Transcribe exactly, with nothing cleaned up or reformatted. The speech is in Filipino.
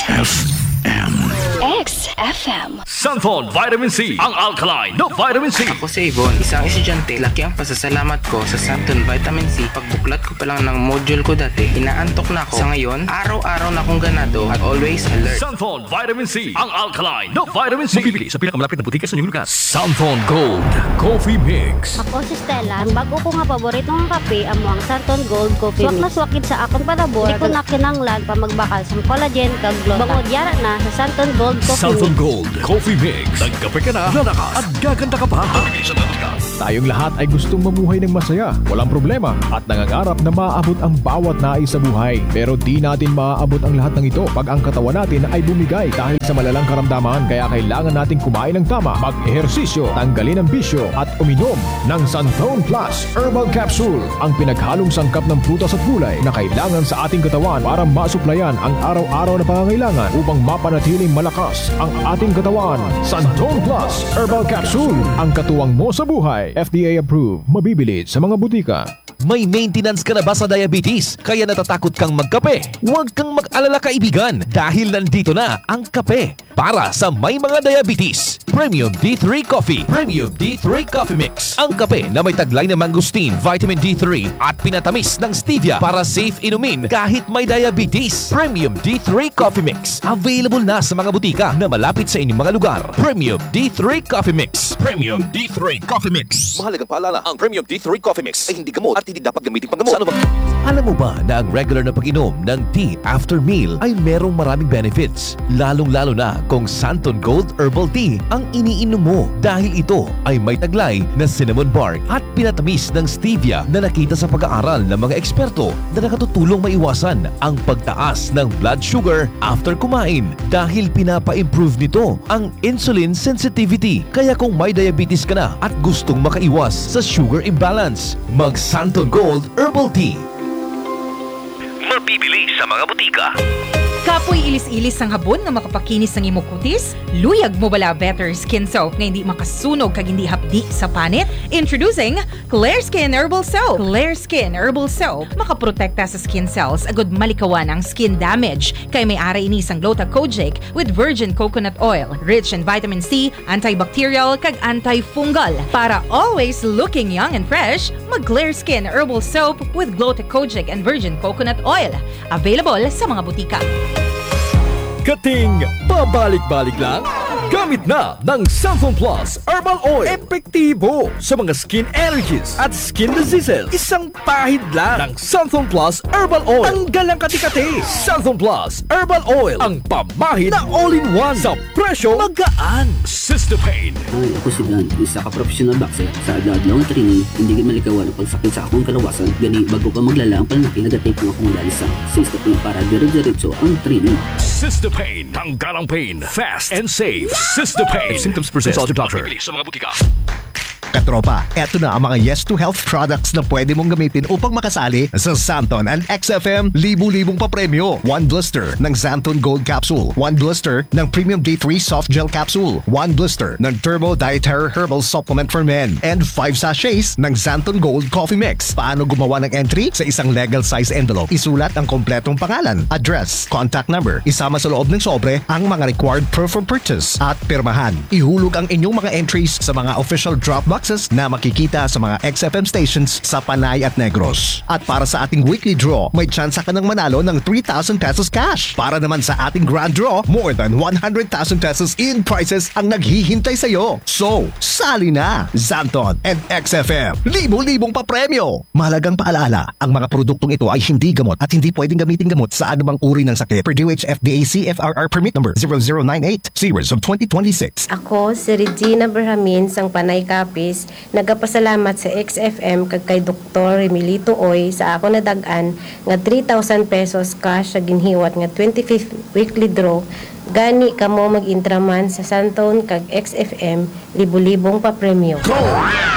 F M. X F M. Santon Vitamin C, ang alkaline na vitamin C. Ako si Yvonne, isang estudyante. Laki ang pasasalamat ko sa Santon Vitamin C. Pagbuklat ko pa lang ng module ko dati, inaantok na ako. Sa ngayon, araw-araw na akong ganado at always alert. Santon Vitamin C, ang alkaline na vitamin C. Mabibili sa pinakamalapit na butika sa inyong lugar. Santon Gold Coffee Mix. Ako si Stella. Ang bago ko nga paborito ng kape amo ang Santon Gold Coffee Mix. Swak na swakit sa akong palabor. Di ko na kinanglan pa magbakal sa collagen kag gluta. Bangod yara na sa Santon Gold Coffee Santon Mix. Gold Coffee Mix. Nagkape ka na, lalakas at gaganda ka pa. Tayong lahat ay gustong mamuhay ng masaya, walang problema at nangangarap na maaabot ang bawat nais sa buhay. Pero di natin maaabot ang lahat ng ito pag ang katawan natin ay bumigay dahil sa malalang karamdaman. Kaya kailangan natin kumain ng tama, mag-ehersisyo, tanggalin ang bisyo at uminom ng Santon Plus Herbal Capsule, ang pinaghalong sangkap ng prutas at gulay na kailangan sa ating katawan para masuplayan ang araw-araw na pangangailangan upang mapanatiling malakas ang ating katawan. Santon Plus Herbal Capsule, ang katuwang mo sa buhay. F D A approved. Mabibili sa mga butika. May maintenance ka na ba sa diabetes? Kaya natatakot kang magkape? Huwag kang mag-alala kaibigan dahil nandito na ang kape para sa may mga diabetes. Premium D three Coffee. Premium D three Coffee Mix. Ang kape na may taglay na mangosteen, vitamin D three at pinatamis ng stevia para safe inumin kahit may diabetes. Premium D three Coffee Mix. Available na sa mga butika na malapit sa inyong mga lugar. Premium D three Coffee Mix. Premium D three Coffee Mix. Mahalagang paalala, ang Premium D three Coffee Mix ay hindi gamot at hindi dapat gamitin pang gamot. Ano ba? Alam mo ba na ang regular na pag-inom ng tea after meal ay merong maraming benefits? Lalong-lalo na kung Santon Gold Herbal Tea ang iniinom mo dahil ito ay may taglay na cinnamon bark at pinatamis ng stevia na nakita sa pag-aaral ng mga eksperto na nakatutulong maiwasan ang pagtaas ng blood sugar after kumain dahil pinapa-improve nito ang insulin sensitivity. Kaya kung may diabetes ka na at gustong makaiwas sa sugar imbalance, mag Santon Gold Herbal Tea. Mabibili sa mga butika. Kapoy ilis-ilis ang habon nga makapakinis ng imong kutis? Luyag mo bala Better Skin Soap nga hindi makasunog kag hindi hapdi sa panit? Introducing Clear Skin Herbal Soap. Clear Skin Herbal Soap makaprotekta sa skin cells agud malikawan ang skin damage kay may ara ini sang Gluta-Kojic with virgin coconut oil, rich in vitamin C, antibacterial kag antifungal. Para always looking young and fresh, mag Clear Skin Herbal Soap with Gluta-Kojic and virgin coconut oil. Available sa mga butika. Kating pabalik-balik lang? Gamit na ng Santon Plus Herbal Oil. Epektibo sa mga skin allergies at skin diseases. Isang pahid lang ng Santon Plus Herbal Oil. Tanggal ang kati-kati. Santon Plus Herbal Oil. Ang pamahid na all-in-one sa presyo magaan. Cystopain. Ay, ako si Dan, isa ka professional boxer. Sa adlaw nga training, hindi ka malikawan ang pagsakit sa akong kalawasan. Gani, bago pa maglala ang panlaki, nagatake ng akong dalisa. Cystopain para dire-diretso ang training. Cystopain. Tanggal ang pain. Fast and safe. Cystopain. If symptoms persist, consult your doctor. Mabibili sa mga butika. Katropa, eto na ang mga Yes to Health products na pwede mong gamitin upang makasali sa Santon and X F M libu-libong papremyo. One blister ng Santon Gold Capsule. One blister ng Premium D three Soft Gel Capsule. One blister ng Turbo Dietary Herbal Supplement for Men. And five sachets ng Santon Gold Coffee Mix. Paano gumawa ng entry? Sa isang legal size envelope, isulat ang kompletong pangalan, address, contact number. Isama sa loob ng sobre ang mga required proof of purchase at pirmahan. Ihulog ang inyong mga entries sa mga official drop box na makikita sa mga X F M stations sa Panay at Negros. At para sa ating weekly draw, may tsansa ka ng manalo ng three thousand pesos cash. Para naman sa ating grand draw, more than one hundred thousand pesos in prizes ang naghihintay sa'yo. So, sali na! Santon and X F M, libo-libong papremyo! Mahalagang paalala, ang mga produktong ito ay hindi gamot at hindi pwedeng gamitin gamot sa anumang uri ng sakit. Per D O H F D A C F R R permit number zero zero nine eight, series of twenty twenty-six. Ako, si Regina Berhamin, sang Panay Kapis, nagapasalamat sa X F M kag kay Doktor Remilito Oy sa ako nadag-an nga three thousand pesos cash sa ginhiwat nga twenty-fifth weekly draw. Gani kamo mag-intraman sa Santon kag X F M libo-libong pa premyo.